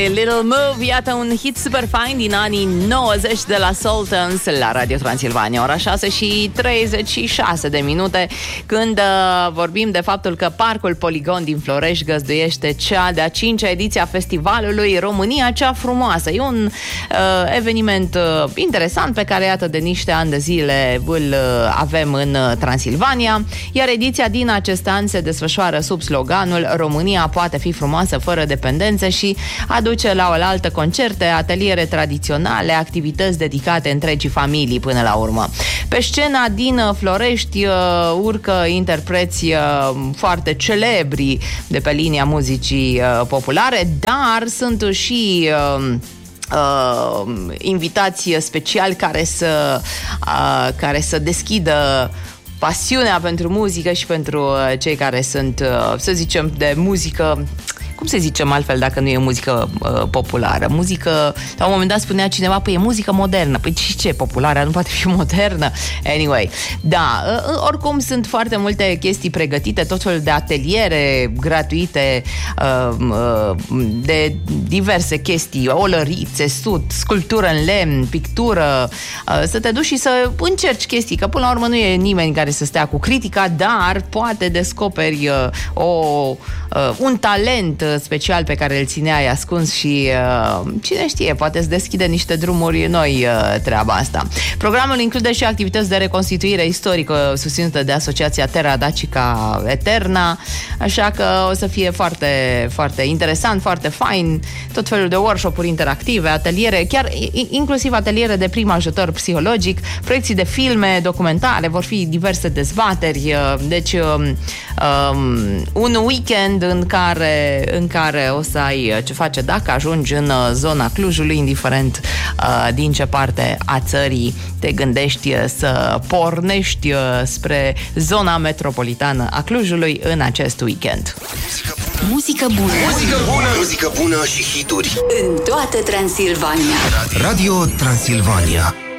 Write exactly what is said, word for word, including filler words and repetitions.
Little Move, iată un hit super fain din anii nouăzeci de la Sultans la Radio Transilvania, ora șase și treizeci și șase de minute, când uh, vorbim de faptul că Parcul Poligon din Florești găzduiește cea de-a cincea ediție a festivalului România Cea Frumoasă. E un uh, eveniment uh, interesant pe care, iată, de niște ani de zile îl uh, avem în uh, Transilvania, iar ediția din acest an se desfășoară sub sloganul România poate fi frumoasă fără dependențe și aduce la oaltă concerte, ateliere tradiționale, activități dedicate întregii familii până la urmă. Pe scena din Florești uh, urcă interpreți uh, foarte celebri de pe linia muzicii uh, populare, dar sunt și uh, uh, invitați speciali care să, uh, care să deschidă pasiunea pentru muzică și pentru uh, cei care sunt, uh, să zicem, de muzică. Cum să zicem altfel dacă nu e muzică uh, populară? Muzică, la un moment dat spunea cineva, păi e muzică modernă. Păi și ce, populară nu poate fi modernă? Anyway, da, uh, oricum sunt foarte multe chestii pregătite, tot felul de ateliere gratuite, uh, uh, de diverse chestii, olărițe, sut, sculptură în lemn, pictură, uh, să te duci și să încerci chestii, că până la urmă nu e nimeni care să stea cu critica, dar poate descoperi uh, o, uh, un talent special pe care îl țineai ascuns și uh, cine știe, poate îți deschide niște drumuri noi uh, treaba asta. Programul include și activități de reconstituire istorică susținută de Asociația Terra Dacica Eterna, așa că o să fie foarte, foarte interesant, foarte fain, tot felul de workshop-uri interactive, ateliere, chiar inclusiv ateliere de prim ajutor psihologic, proiecții de filme, documentare, vor fi diverse dezbateri, uh, deci um, um, un weekend în care în care o să ai ce face dacă ajungi în zona Clujului, indiferent uh, din ce parte a țării te gândești să pornești uh, spre zona metropolitană a Clujului în acest weekend. Muzică bună. Muzică bună, muzică bună și hituri în toată Transilvania. Radio Transilvania.